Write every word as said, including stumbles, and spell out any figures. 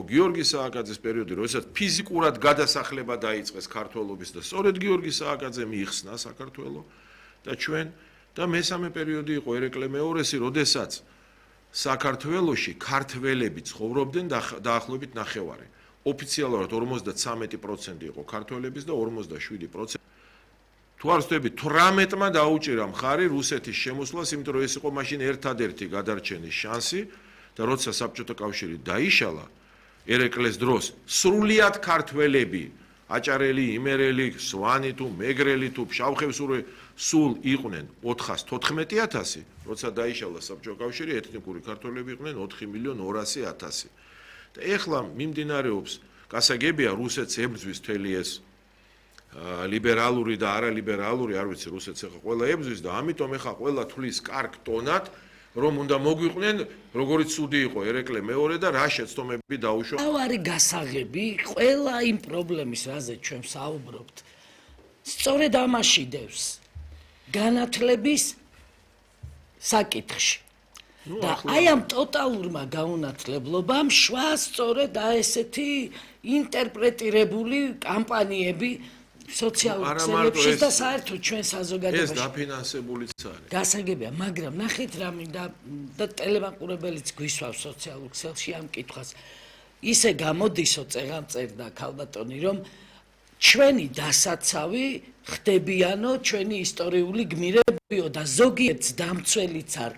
გიორგი სააკაძის პერიოდი, როდესაც ფიზიკურად გადასახლება დაიწყეს ქართველობის და სწორედ გიორგი სააკაძე მიიხსნა საქართველოს და ჩვენ და მესამე პერიოდი იყო ერეკლე მეორესი, როდესაც საქართველოში ქართველები ცხოვრობდნენ დაახლოებით ნახევარი. ოფიციალურად ორმოცდათვრამეტი პროცენტი იყო ქართველების და ორმოცდაშვიდი პროცენტი. თუ არ ვცდები, თვრამეტმა დაუჭირა მხარი რუსეთის შემოსვლას, იმიტომ რომ ეს იყო მაშინ ერთადერთი გადარჩენის შანსი და როცა საბჭოთა კავშირი დაიშალა, ერეკლეს დროს სრულიად ქართველები, აჭარელი, იმერელი, სვანი თუ მეგრელი თუ ფშავხევსური სულ იყვნენ ოთხას თოთხმეტი ათასი, როცა დაიშალა საბჭოთა კავშირი, ეთნიკური ქართველები იყვნენ ოთხი მილიონი ორასი ათასი. და ეხლა მიმდინარეობს, გასაგებია რუსეთს ებრძვის მთელი ეს ლიბერალური და არალიბერალური, არ ვიცი, რუსეთს ეხლა ყველა ებრძვის და ამიტომ ეხლა ყველა თulis კარგ ტონად, რომ უნდა მოგვიყვნენ, როგორც ცუდი იყო ერეკლე მეორე და რა შეცდომები დაუშვა. თავარი გასაღები ყველა იმ პრობლემის, რაზეც ჩვენ საუბრობთ, სწორედ ამაში დევს განათლების საკითხში. და აი ამ ტოტალურმა გაუნათლებლობამ შვა სწორედ აი ესეთი ინტერპრეტირებული კამპანიები სოციალურ ქსელებში და საერთოდ ჩვენ საზოგადოებაში. ეს დაფინანსებულიც არის. გასაგებია, მაგრამ ნახეთ რა მინდა და ტელემაყურებელიც გვისვავს სოციალურ ქსელში ამ კითხვას. ისე გამოდისო წეღამწერ და ქალბატონი, რომ ჩვენი დასაცავი ხდებიანო ჩვენი ისტორიული გმირებიო და ზოგიერთს დამცველიც არ